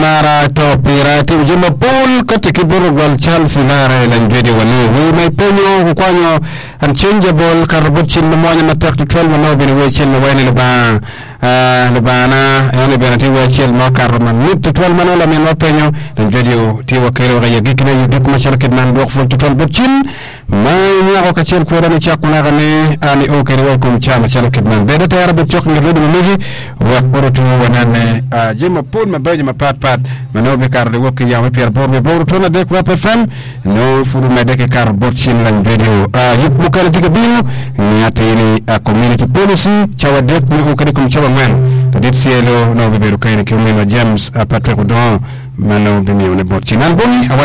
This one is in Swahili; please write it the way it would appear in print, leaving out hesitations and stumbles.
Nara topira ti ujumbe Paul katika Burugwal Charles Nara ilanjwedi wanu may ponyo kukwanyo unchangeable karbuchin mmoja matakti 12 wanao bini wechel na wani libana yani benati wechel makar manut 12 manola min wapenyo lanjwedi ti wakero raya gikina yudiku masharakid man duwak full 12 buchin may nyako kachel kwera ni chakuna gane ani okere wakum chama masharakid man beda tayara butchok ngirudi mumigi wakurutu wanane jima Paul mabaji mapat manobe kar de wokki yawe Pierre Borbe boru tona de ko FM no furu medeke kar botchin lan video yip mu kala diga binu nyata yini community policy chawa de ko kadi kum chawa man de cielo no be beru kayne ko men James Patrick Don manobe mi on botchin an boni